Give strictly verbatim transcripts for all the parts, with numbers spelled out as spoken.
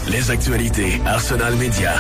Les actualités Arsenal Média.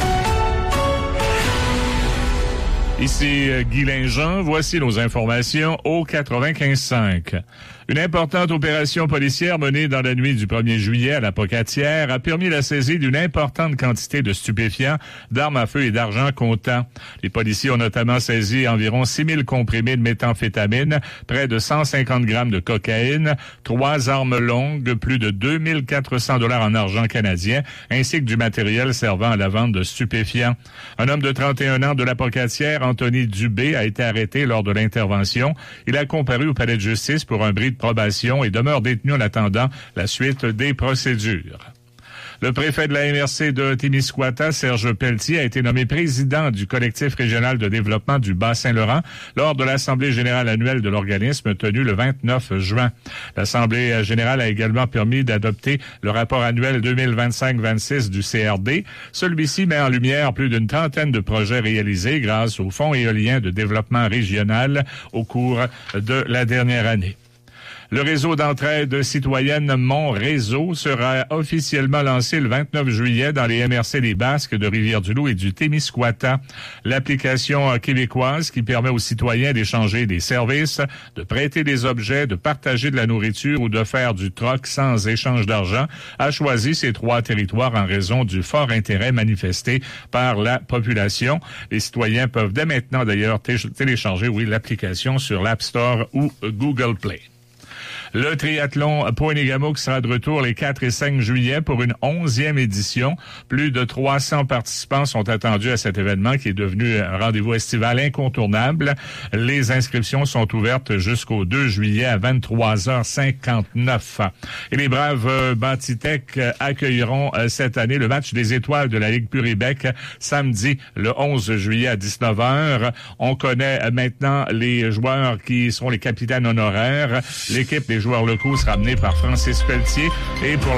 Ici Guy Linjean, voici nos informations au quatre-vingt-quinze cinq. Une importante opération policière menée dans la nuit du premier juillet à la Pocatière a permis la saisie d'une importante quantité de stupéfiants, d'armes à feu et d'argent comptant. Les policiers ont notamment saisi environ six mille comprimés de méthamphétamine, près de cent cinquante grammes de cocaïne, trois armes longues, plus de deux mille quatre cents dollars en argent canadien, ainsi que du matériel servant à la vente de stupéfiants. Un homme de trente et un ans de la Pocatière, Anthony Dubé, a été arrêté lors de l'intervention. Il a comparu au palais de justice pour un bris de probation et demeure détenu en attendant la suite des procédures. Le préfet de la M R C de Témiscouata, Serge Pelletier, a été nommé président du collectif régional de développement du Bas-Saint-Laurent lors de l'Assemblée générale annuelle de l'organisme tenue le vingt-neuf juin. L'Assemblée générale a également permis d'adopter le rapport annuel deux mille vingt-cinq vingt-six du C R D. Celui-ci met en lumière plus d'une trentaine de projets réalisés grâce au Fonds éolien de développement régional au cours de la dernière année. Le réseau d'entraide citoyenne Mon Réseau sera officiellement lancé le vingt-neuf juillet dans les M R C des Basques de Rivière-du-Loup et du Témiscouata. L'application québécoise qui permet aux citoyens d'échanger des services, de prêter des objets, de partager de la nourriture ou de faire du troc sans échange d'argent a choisi ces trois territoires en raison du fort intérêt manifesté par la population. Les citoyens peuvent dès maintenant d'ailleurs télécharger, oui, l'application sur l'App Store ou Google Play. Le triathlon Pointe-Égamook sera de retour les quatre et cinq juillet pour une onzième édition. Plus de trois cents participants sont attendus à cet événement qui est devenu un rendez-vous estival incontournable. Les inscriptions sont ouvertes jusqu'au deux juillet à vingt-trois heures cinquante-neuf. Et les braves Bantitech accueilleront cette année le match des étoiles de la Ligue Puribec samedi le onze juillet à dix-neuf heures. On connaît maintenant les joueurs qui seront les capitaines honoraires. L'équipe des joueurs locaux sera menée par Francis Pelletier et pour